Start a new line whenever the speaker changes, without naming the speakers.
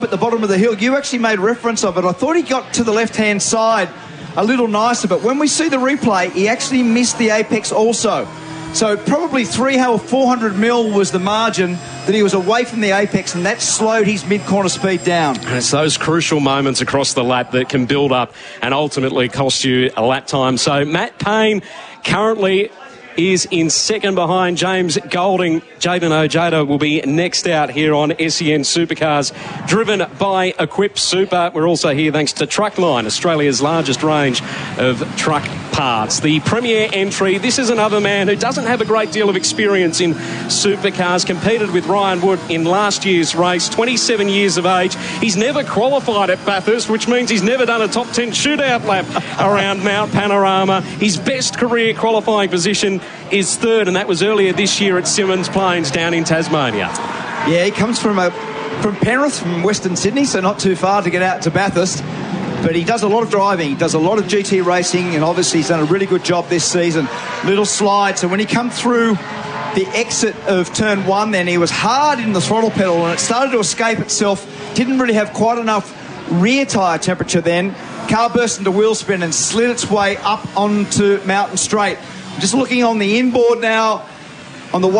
at the bottom of the hill. You actually made reference of it. I thought he got to the left-hand side a little nicer, but when we see the replay, he actually missed the apex also. So probably 400 mil was the margin that he was away from the apex, and that slowed his mid-corner speed down.
And it's those crucial moments across the lap that can build up and ultimately cost you a lap time. So Matt Payne currently is in second behind James Golding. Jayden Ojeda will be next out here on SEN Supercars, driven by Equip Super. We're also here thanks to Truckline, Australia's largest range of truck parts. The premier entry, this is another man who doesn't have a great deal of experience in supercars, competed with Ryan Wood in last year's race, 27 years of age. He's never qualified at Bathurst, which means he's never done a top 10 shootout lap around Mount Panorama. His best career qualifying position is third, and that was earlier this year at Symonds Plains down in Tasmania.
Yeah, he comes from Penrith, from Western Sydney, so not too far to get out to Bathurst. But he does a lot of driving, he does a lot of GT racing, and obviously he's done a really good job this season. Little slide, so when he come through the exit of turn one, then he was hard in the throttle pedal and it started to escape itself. Didn't really have quite enough rear tyre temperature then. Car burst into wheel spin and slid its way up onto Mountain Straight. Just looking on the inboard now, on the way